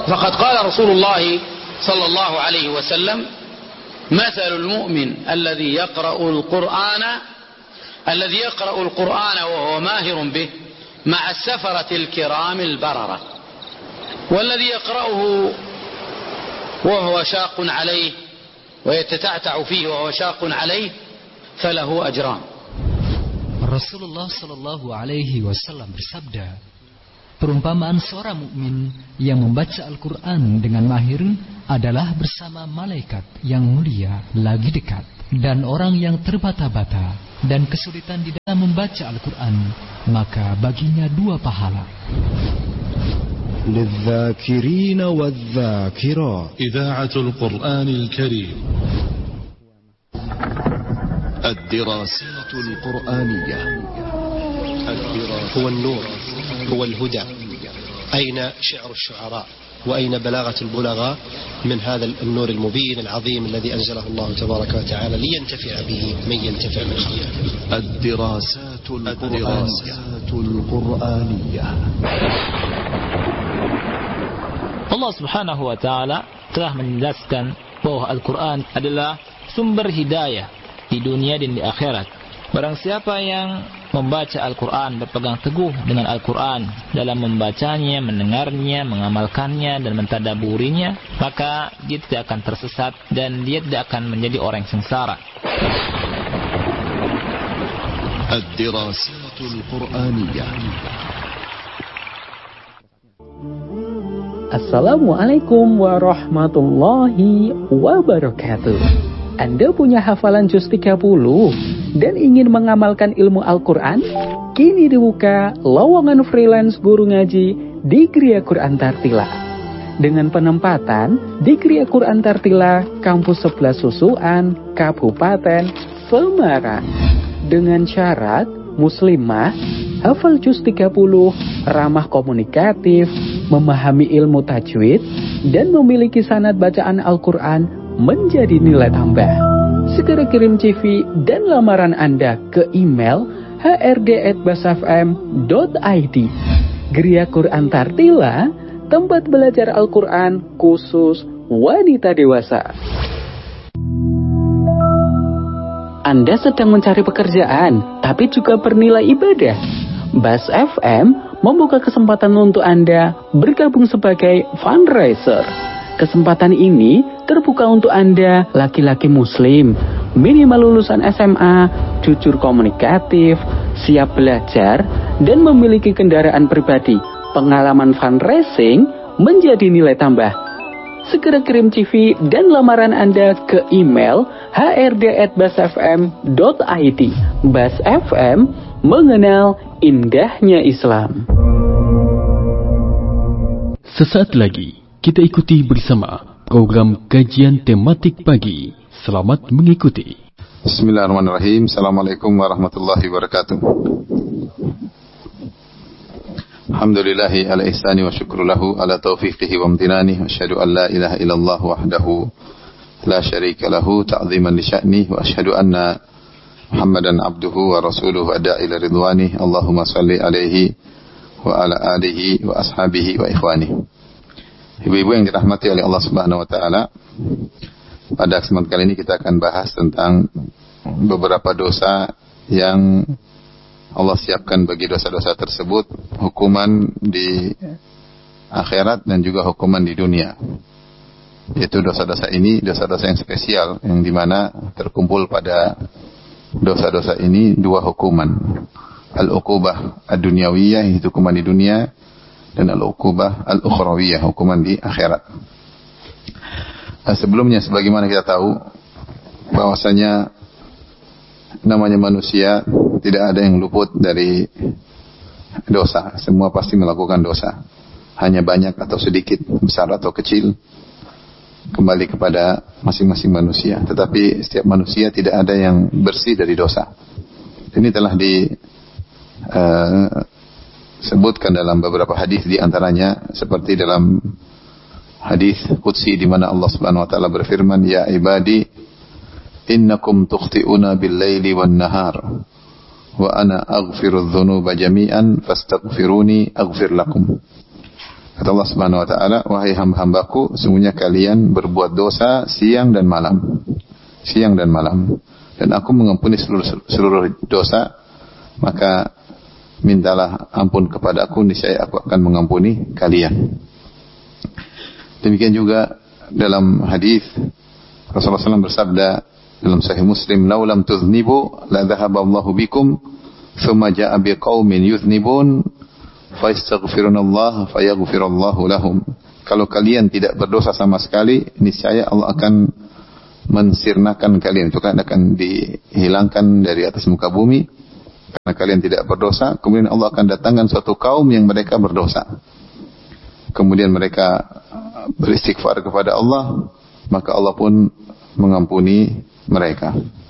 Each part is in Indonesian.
فقد قال رسول الله صلى الله عليه وسلم مثل المؤمن الذي يقرأ القرآن وهو ماهر به مع السفرة الكرام البررة والذي يقرأه وهو شاق عليه ويتتعتع فيه وهو شاق عليه فله أجران. Rasulullah Shallallahu Alaihi Wasallam bersabda, perumpamaan seorang mukmin yang membaca Al-Quran dengan mahir adalah bersama malaikat yang mulia lagi dekat, dan orang yang terbata-bata dan kesulitan di dalam membaca Al-Quran, maka baginya 2 pahala. للذاكرين والذاكرات إذاعة القرآن الكريم. الدراسات القرآنية. هو النور، هو الهدى. أين شعر الشعراء وأين بلاغة البلغاء من هذا النور المبين العظيم الذي أنزله الله تبارك وتعالى لينتفع به من ينتفع من خلقه. الدراسات القرآنية. Allah Subhanahu wa taala telah menjelaskan bahwa Al-Quran adalah sumber hidayah di dunia dan di akhirat. Barang siapa yang membaca Al-Quran, berpegang teguh dengan Al-Quran dalam membacanya, mendengarnya, mengamalkannya dan mentadaburinya, maka dia tidak akan tersesat dan dia tidak akan menjadi orang yang sengsara. الدراسات القرآنية. Assalamualaikum warahmatullahi wabarakatuh. Anda punya hafalan juz 30 dan ingin mengamalkan ilmu Al-Quran? Kini dibuka lowongan freelance guru ngaji di Gria Quran Tartila. Dengan penempatan di Gria Quran Tartila, Kampus 11 Susuan, Kabupaten Semarang. Dengan syarat muslimah, hafal juz 30, ramah komunikatif, memahami ilmu tajwid, dan memiliki sanad bacaan Al-Quran menjadi nilai tambah. Segera kirim CV dan lamaran Anda ke email hrd@basfm.id. Gria Quran Tartila, tempat belajar Al-Quran khusus wanita dewasa. Anda sedang mencari pekerjaan, tapi juga bernilai ibadah. Bas FM membuka kesempatan untuk Anda bergabung sebagai fundraiser. Kesempatan ini terbuka untuk Anda, laki-laki muslim, minimal lulusan SMA, jujur komunikatif, siap belajar, dan memiliki kendaraan pribadi. Pengalaman fundraising menjadi nilai tambah. Segera kirim CV dan lamaran Anda ke email hrd@basfm.id. Bas FM, mengenal indahnya Islam. Sesaat lagi kita ikuti bersama program kajian tematik pagi. Selamat mengikuti. Bismillahirrahmanirrahim. Assalamualaikum warahmatullahi wabarakatuh. Alhamdulillahi ala ihsani wa syukru lahu ala taufiqihi wa amtinani wa asyhadu an la ilaha illallah wahdahu la syarika lahu ta'ziman li sya'ni wa asyhadu anna Muhammadan abduhu wa rasuluhu adda'i ila ridwani. Allahumma salli alaihi wa ala alihi wa ashabihi wa ikhwani. Ibu-ibu yang dirahmati oleh Allah Subhanahu wa taala, pada kesempatan kali ini kita akan bahas tentang beberapa dosa yang Allah siapkan bagi dosa-dosa tersebut hukuman di akhirat dan juga hukuman di dunia. Yaitu dosa-dosa ini, dosa-dosa yang spesial, yang dimana terkumpul pada dosa-dosa ini 2 hukuman. Al-uqubah ad-dunyawiyah, yaitu hukuman di dunia, dan al-uqubah al-ukhrawiyah, hukuman di akhirat. Sebelumnya, sebagaimana kita tahu, bahwasanya namanya manusia tidak ada yang luput dari dosa. Semua pasti melakukan dosa. Hanya banyak atau sedikit, besar atau kecil, kembali kepada masing-masing manusia. Tetapi setiap manusia tidak ada yang bersih dari dosa. Ini telah disebutkan dalam beberapa hadis, di antaranya seperti dalam hadis qudsi di mana Allah Subhanahu wa taala berfirman, "Ya ibadi, innakum tukhti'una bil-laili wan-nahar wa ana aghfiru dzunuba jami'an fastaghfiruni aghfir lakum." Kata Allah Subhanahu wa taala, "Wahai hamba-hambaku, sungguhnya kalian berbuat dosa siang dan malam." Siang dan malam. Dan aku mengampuni seluruh dosa, maka mintalah ampun kepada aku, niscaya aku akan mengampuni kalian. Demikian juga dalam hadis Rasulullah SAW bersabda dalam Sahih Muslim, "Lau lam tuznibu la dhahaba Allahu bikum, thumma ja'a biqaumin yuznibun, fayastaghfirunallaha fayaghfirullahu lahum." Kalau kalian tidak berdosa sama sekali, niscaya Allah akan mensirnakan kalian, itu akan dihilangkan dari atas muka bumi karena kalian tidak berdosa. Kemudian Allah akan datangkan suatu kaum yang mereka berdosa, kemudian mereka beristighfar kepada Allah, maka Allah pun mengampuni mereka.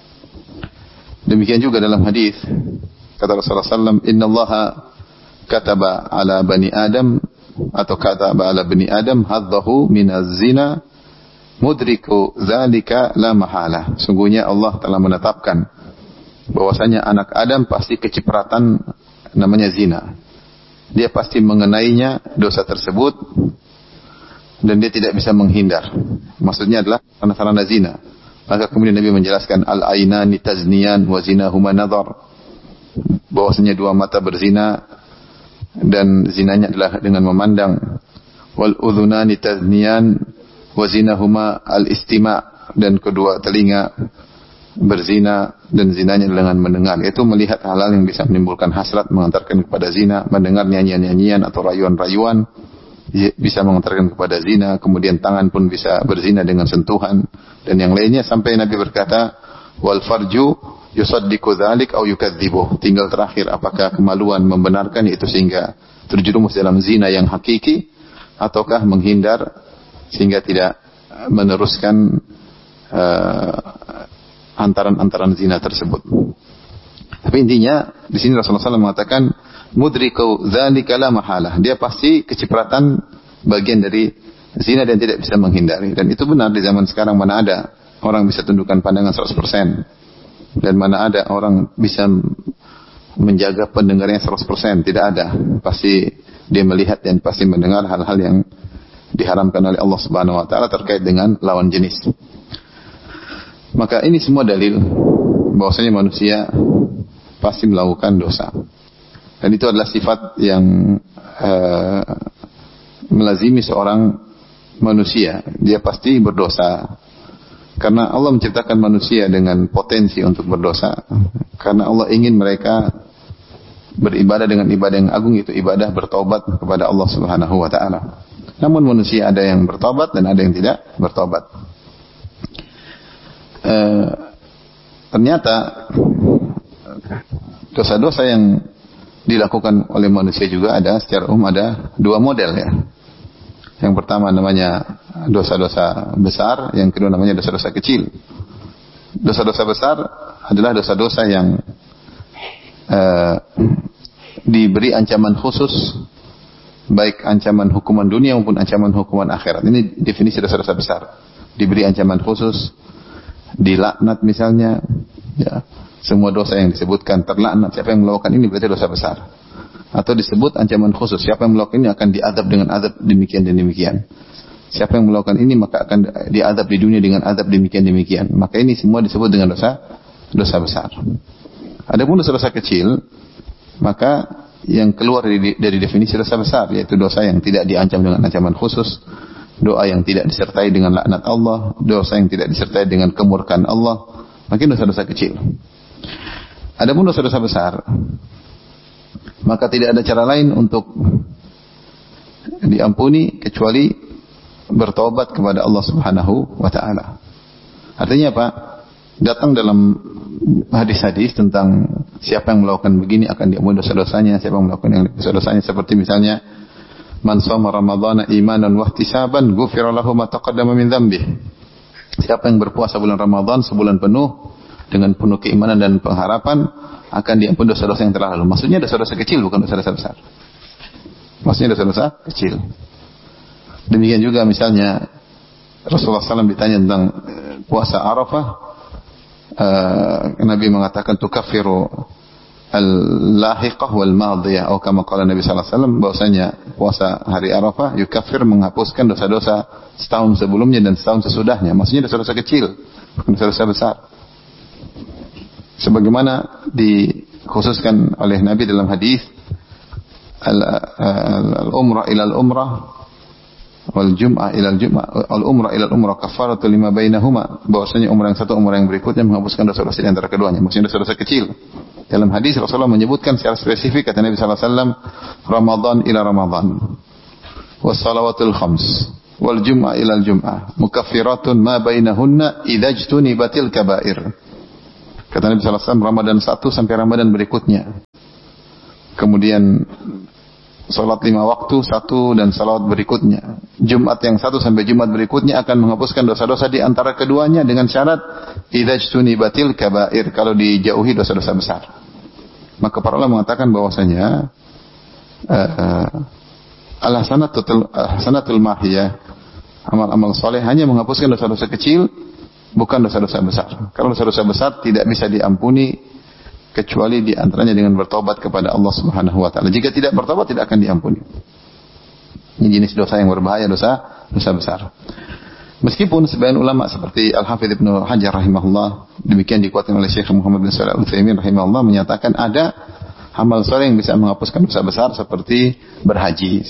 Demikian juga dalam hadis kata Rasulullah SAW, "Innallaha kataba ala bani Adam," atau kataba ala bani Adam haddahu minaz zina mudriku dzalika la mahala. Sungguhnya Allah telah menetapkan bahwasanya anak Adam pasti kecipratan namanya zina. Dia pasti mengenainya dosa tersebut dan dia tidak bisa menghindar. Maksudnya adalah sarana zina. Maka kemudian Nabi menjelaskan al-ainani tazniyan wa zinahuma nadhar. Bahwasanya dua mata berzina dan zinanya adalah dengan memandang. Wal udhunani tazniyan wa zinahuma al-istima', dan kedua telinga berzina dan zinanya dengan mendengar, yaitu melihat hal-hal yang bisa menimbulkan hasrat mengantarkan kepada zina, mendengar nyanyian-nyanyian atau rayuan-rayuan bisa mengantarkan kepada zina, kemudian tangan pun bisa berzina dengan sentuhan dan yang lainnya, sampai Nabi berkata wal farju yusaddiqu dzalik aw yukadzibuh. Tinggal terakhir apakah kemaluan membenarkan itu sehingga terjerumus dalam zina yang hakiki ataukah menghindar sehingga tidak meneruskan antaran-antaran zina tersebut. Tapi intinya di sini Rasulullah SAW mengatakan mudriku dzalika la mahalah. Dia pasti kecipratan bagian dari zina dan tidak bisa menghindari. Dan itu benar di zaman sekarang, mana ada orang bisa tundukkan pandangan 100% dan mana ada orang bisa menjaga pendengarnya 100%. Tidak ada. Pasti dia melihat dan pasti mendengar hal-hal yang diharamkan oleh Allah Subhanahu wa taala terkait dengan lawan jenis. Maka ini semua dalil bahwasanya manusia pasti melakukan dosa. Dan itu adalah sifat yang melazimi seorang manusia. Dia pasti berdosa. Karena Allah menciptakan manusia dengan potensi untuk berdosa. Karena Allah ingin mereka beribadah dengan ibadah yang agung, itu ibadah bertaubat kepada Allah Subhanahu wa taala. Namun manusia ada yang bertobat dan ada yang tidak bertobat. Ternyata dosa-dosa yang dilakukan oleh manusia juga ada, secara umum ada dua model ya. Yang pertama namanya dosa-dosa besar, yang kedua namanya dosa-dosa kecil. Dosa-dosa besar adalah dosa-dosa yang diberi ancaman khusus, baik ancaman hukuman dunia maupun ancaman hukuman akhirat. Ini definisi dosa-dosa besar. Diberi ancaman khusus, dilaknat misalnya, ya. Semua dosa yang disebutkan terlaknat. Siapa yang melakukan ini berarti dosa besar. Atau disebut ancaman khusus. Siapa yang melakukan ini akan diadab dengan adab demikian dan demikian. Siapa yang melakukan ini maka akan diadab di dunia dengan adab demikian demikian. Maka ini semua disebut dengan dosa besar. Adapun dosa-dosa kecil, maka yang keluar dari definisi dosa besar, yaitu dosa yang tidak diancam dengan ancaman khusus, doa yang tidak disertai dengan laknat Allah, dosa yang tidak disertai dengan kemurkaan Allah, mungkin dosa-dosa kecil. Adapun dosa-dosa besar, maka tidak ada cara lain untuk diampuni kecuali bertobat kepada Allah Subhanahu wa taala. Artinya apa? Datang dalam hadis-hadis tentang siapa yang melakukan begini akan diampuni dosa-dosanya, siapa yang melakukan dosa-dosanya, seperti misalnya man shoma ramadhana imanan wa ihtisaban ghufira lahu ma taqaddama min dzambihi. Siapa yang berpuasa bulan Ramadan sebulan penuh dengan penuh keimanan dan pengharapan akan diampuni dosa-dosa yang telah lalu. Maksudnya dosa-dosa kecil, bukan dosa-dosa besar. Maksudnya dosa-dosa kecil. Demikian juga misalnya Rasulullah SAW ditanya tentang puasa Arafah, Nabi mengatakan tukaffiru al-lahiqah wal madhiyah, atau kama qala Nabi sallallahu alaihi wasallam, bahwasanya puasa hari Arafah yukaffir, menghapuskan dosa-dosa setahun sebelumnya dan setahun sesudahnya. Maksudnya dosa-dosa kecil, bukan dosa-dosa besar. Sebagaimana dikhususkan oleh Nabi dalam hadis al-umrah ila al-umrah wal jum'ah ila al-jum'ah, al-umrah ila al-umrah kafaratu lima bainahuma, bahwasanya umrah yang satu umrah yang berikutnya menghapuskan dosa-dosa di antara keduanya. Maksudnya dosa-dosa kecil. Dalam hadis Rasulullah menyebutkan secara spesifik, kata Nabi sallallahu alaihi wasallam, Ramadan ila Ramadan, was salawatul khams, wal jum'ah ila al-jum'ah, mukaffiratun ma bainahunna idza ijtunibatil kaba'ir. Kata Nabi sallallahu alaihi wasallam, Ramadan 1 sampai Ramadan berikutnya. Kemudian salat 5 waktu 1 dan salat berikutnya. Jumat yang 1 sampai Jumat berikutnya akan menghapuskan dosa-dosa di antara keduanya dengan syarat idza ijtunibatil kaba'ir, kalau dijauhi dosa-dosa besar. Maka para ulama mengatakan bahwasanya al-hasanatul mahiyah, amal-amal soleh hanya menghapuskan dosa-dosa kecil, bukan dosa-dosa besar. Kalau dosa-dosa besar tidak bisa diampuni kecuali di antaranya dengan bertobat kepada Allah Subhanahu wa taala. Jika tidak bertobat tidak akan diampuni. Ini jenis dosa yang berbahaya, dosa besar. Meskipun sebagian ulama seperti Al-Hafidz Ibnu Hajar rahimahullah, demikian dikuatkan oleh Syekh Muhammad bin Shalih Al-Utsaimin rahimahullah, menyatakan ada amal soleh yang bisa menghapuskan dosa besar seperti berhaji.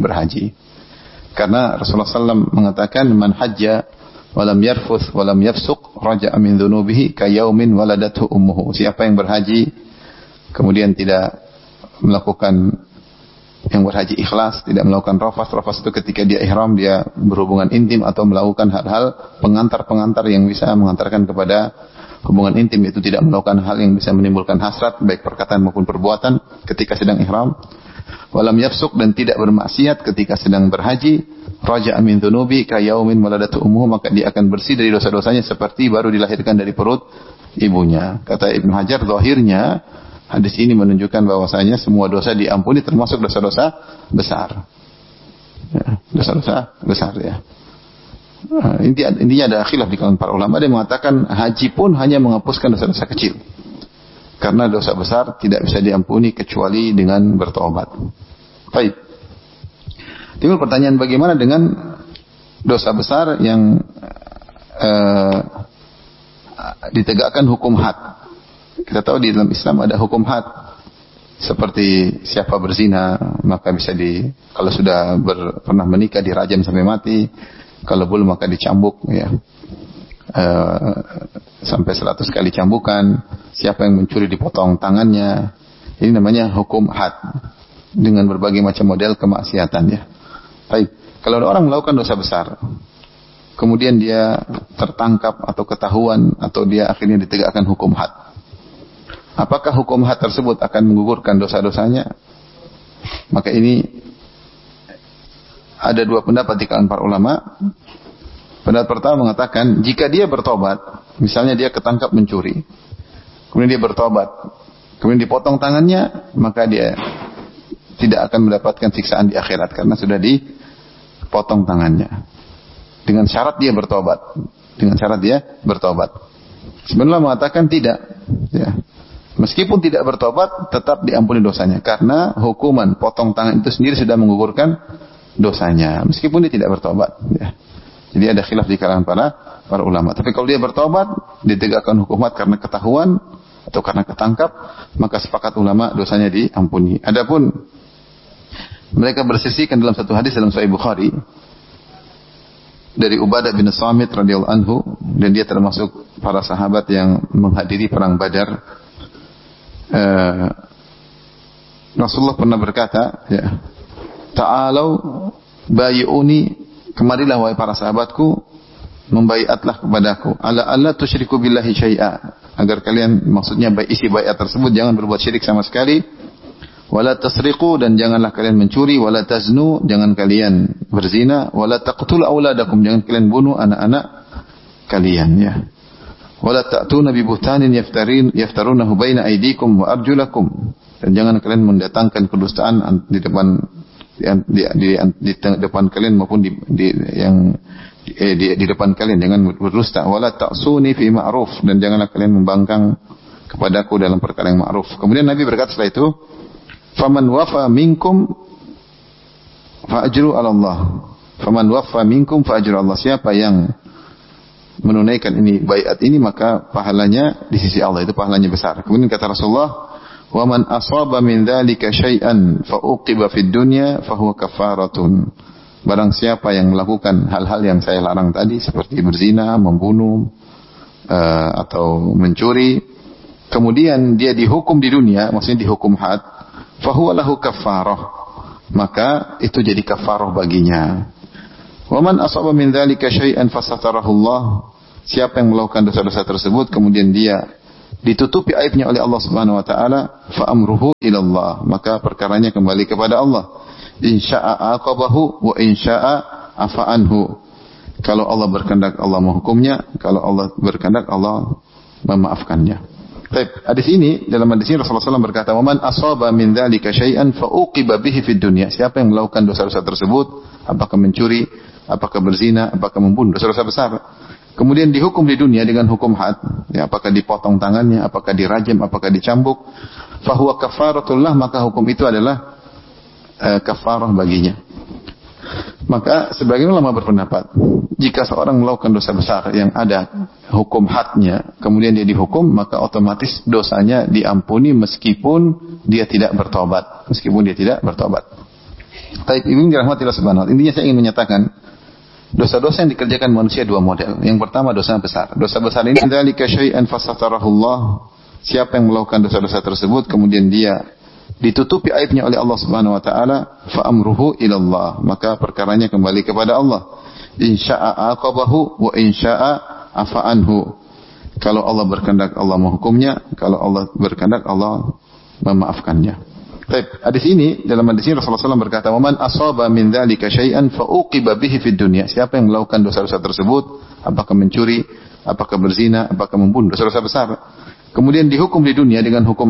Karena Rasulullah SAW mengatakan, man hajja walam yarfuth walam yafsuq raja'a min dhunubihi kayaumin waladathu ummuhu. Siapa yang berhaji kemudian tidak melakukan, yang berhaji ikhlas, tidak melakukan rafas itu ketika dia ihram, dia berhubungan intim atau melakukan hal-hal pengantar-pengantar yang bisa mengantarkan kepada hubungan intim, itu tidak melakukan hal yang bisa menimbulkan hasrat baik perkataan maupun perbuatan ketika sedang ihram. Walam yafsuk, dan tidak bermaksiat ketika sedang berhaji, raja'a min dzunubi ka yaumin waladatu ummuhu, maka dia akan bersih dari dosa-dosanya seperti baru dilahirkan dari perut ibunya. Kata Ibnu Hajar, zahirnya hadis ini menunjukkan bahwasanya semua dosa diampuni termasuk dosa-dosa besar. Ya, dosa-dosa besar ya. Intinya ada khilaf di kalangan para ulama. Ada yang mengatakan haji pun hanya menghapuskan dosa-dosa kecil. Karena dosa besar tidak bisa diampuni kecuali dengan bertobat. Baik. Timbul pertanyaan, bagaimana dengan dosa besar yang ditegakkan hukum had? Kita tahu di dalam Islam ada hukum had. Seperti siapa berzina, maka bisa kalau sudah pernah menikah dirajam sampai mati. Kalau belum maka dicambuk ya. Sampai 100 kali cambukan. Siapa yang mencuri dipotong tangannya. Ini namanya hukum had, dengan berbagai macam model kemaksiatan ya. Baik, kalau ada orang melakukan dosa besar, kemudian dia tertangkap atau ketahuan, atau dia akhirnya ditegakkan hukum had, apakah hukum had tersebut akan menggugurkan dosa-dosanya? Maka ini ada dua pendapat di kalangan para ulama. Pendapat pertama mengatakan, jika dia bertobat, misalnya dia ketangkap mencuri, kemudian dia bertobat, kemudian dipotong tangannya, maka dia tidak akan mendapatkan siksaan di akhirat karena sudah dipotong tangannya. Dengan syarat dia bertobat. Sebenarnya mengatakan tidak. Ya. Meskipun tidak bertobat, tetap diampuni dosanya. Karena hukuman potong tangan itu sendiri sudah menggugurkan dosanya. Meskipun dia tidak bertobat. Ya. Jadi ada khilaf di kalangan para ulama. Tapi kalau dia bertobat, ditegakkan hukum had karena ketahuan atau karena ketangkap, maka sepakat ulama dosanya diampuni. Adapun mereka bersisihkan dalam satu hadis dalam Sahih Bukhari dari Ubadah bin Samit radhiyallahu anhu, dan dia termasuk para sahabat yang menghadiri perang Badar. Rasulullah pernah berkata, ya, ta'alau bayi'uni, kemarilah wahai para sahabatku, membaiatlah kepadaku, ala tusyriku billahi syai'a, agar kalian, maksudnya isi baiat tersebut jangan berbuat syirik sama sekali, wala tasriqu, dan janganlah kalian mencuri, wala taznu, jangan kalian berzina, wala taqtul auladakum, jangan kalian bunuh anak-anak kalian ya. Wala ta'tuna bi buhtanin yaftarunahu baina aydikum wa arjulakum, dan jangan kalian mendatangkan kedustaan di depan kalian maupun di depan kalian, jangan berdusta. Wala ta'suni fi ma'ruf, dan janganlah kalian membangkang kepadaku dalam perkara yang ma'ruf. Kemudian Nabi berkata setelah itu, faman wafa minkum fa ajru 'ala Allah. Faman wafa minkum fa ajru Allah. Siapa yang menunaikan ini baiat ini, maka pahalanya di sisi Allah, itu pahalanya besar. Kemudian kata Rasulullah, wa man asaba min dzalika syai'an fa uqiba fid dunya fa huwa kafaratun. Barang siapa yang melakukan hal-hal yang saya larang tadi seperti berzina, membunuh atau mencuri, kemudian dia dihukum di dunia, maksudnya dihukum had, fa huwa lahu kafarah, maka itu jadi kafarah baginya. Wa man asaba min dzalika syai'an fasatarahu Allah. Siapa yang melakukan dosa-dosa tersebut kemudian dia ditutupi aibnya oleh Allah Subhanahu wa taala, fa amruhu ila Allah, maka perkaranya kembali kepada Allah. Insya'a aqabahu wa insya'a afa anhu. Kalau Allah berkehendak Allah menghukumnya, kalau Allah berkehendak Allah memaafkannya. Baik, hadis ini, dalam hadis ini Rasulullah SAW berkata, "Wa man asaba min dzalika syai'an fa uqiba bihi fid dunya." Siapa yang melakukan dosa-dosa tersebut, apakah mencuri, apakah berzina, apakah membunuh, dosa-dosa besar, kemudian dihukum di dunia dengan hukum had, ya, apakah dipotong tangannya, apakah dirajam, apakah dicambuk, fa huwa kafaratullah, maka hukum itu adalah kafarah baginya. Maka sebagian ulama berpendapat, jika seorang melakukan dosa besar yang ada hukum hadnya, kemudian dia dihukum, maka otomatis dosanya diampuni meskipun dia tidak bertobat. Tapi ini dirahmati Allah Subhanahu wa taala. Intinya saya ingin menyatakan, dosa-dosa yang dikerjakan manusia dua model. Yang pertama dosa besar. Dosa besar ini dzalika syai'an fasatarahullah. Siapa yang melakukan dosa-dosa tersebut kemudian dia ditutupi aibnya oleh Allah Subhanahu wa taala, fa amruhu ila Allah, maka perkaranya kembali kepada Allah. Insya'a aqabahu wa insya'a afa anhu. Kalau Allah berkehendak Allah menghukumnya, kalau Allah berkehendak Allah memaafkannya. Baik, hadis ini, dalam hadis ini Rasulullah SAW berkata, "Wa man asaba min dzalika syai'an fa uqiba bihi fid dunya." Siapa yang melakukan dosa-dosa tersebut, apakah mencuri, apakah berzina, apakah membunuh, dosa-dosa besar, kemudian dihukum di dunia dengan hukum